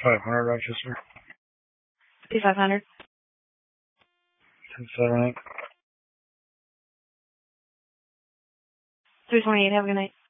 500 Rochester. 5500. 278. 328. Have a good night.